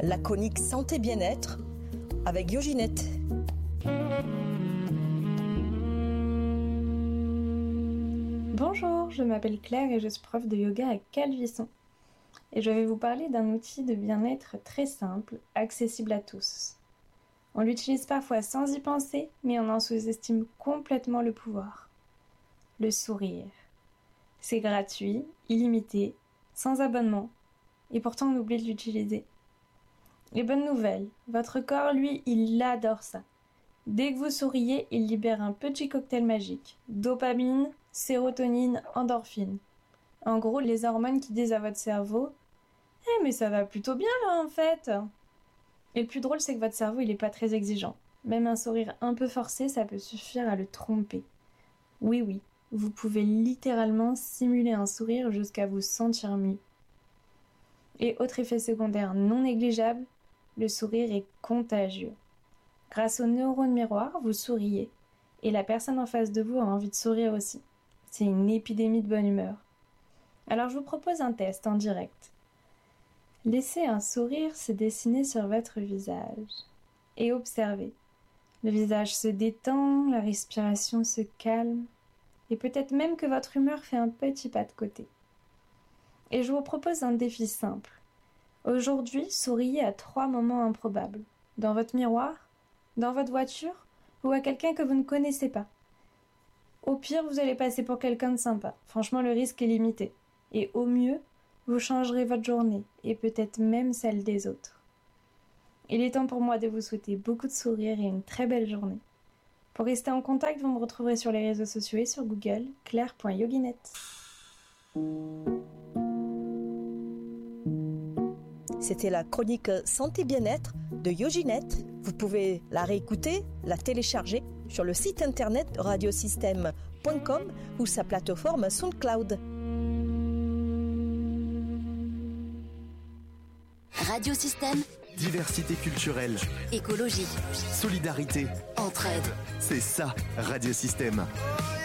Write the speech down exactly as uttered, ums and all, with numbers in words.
la chronique santé bien-être avec Yoginette. Bonjour, je m'appelle Claire et je suis prof de yoga à Calvisson. Et je vais vous parler d'un outil de bien-être très simple, accessible à tous. On l'utilise parfois sans y penser, mais on en sous-estime complètement le pouvoir. Le sourire. C'est gratuit, illimité, sans abonnement, et pourtant on oublie de l'utiliser. Les bonnes nouvelles, votre corps, lui, il adore ça. Dès que vous souriez, il libère un petit cocktail magique. Dopamine, sérotonine, endorphine. En gros, les hormones qui disent à votre cerveau « Eh mais ça va plutôt bien là en fait !» Et le plus drôle, c'est que votre cerveau, il est pas très exigeant. Même un sourire un peu forcé, ça peut suffire à le tromper. Oui, oui, vous pouvez littéralement simuler un sourire jusqu'à vous sentir mieux. Et autre effet secondaire non négligeable, le sourire est contagieux. Grâce aux neurones miroirs, vous souriez. Et la personne en face de vous a envie de sourire aussi. C'est une épidémie de bonne humeur. Alors je vous propose un test en direct. Laissez un sourire se dessiner sur votre visage. Et observez. Le visage se détend, la respiration se calme. Et peut-être même que votre humeur fait un petit pas de côté. Et je vous propose un défi simple. Aujourd'hui, souriez à trois moments improbables. Dans votre miroir, dans votre voiture ou à quelqu'un que vous ne connaissez pas. Au pire, vous allez passer pour quelqu'un de sympa. Franchement, le risque est limité. Et au mieux, vous changerez votre journée et peut-être même celle des autres. Il est temps pour moi de vous souhaiter beaucoup de sourires et une très belle journée. Pour rester en contact, vous me retrouverez sur les réseaux sociaux et sur Google, claire point yoginette. C'était la chronique santé bien-être de Yoginette. Vous pouvez la réécouter, la télécharger sur le site internet radiosystème point com ou sa plateforme SoundCloud. Radiosystème. Diversité culturelle. Écologie. Solidarité. Entraide. C'est ça, Radiosystème.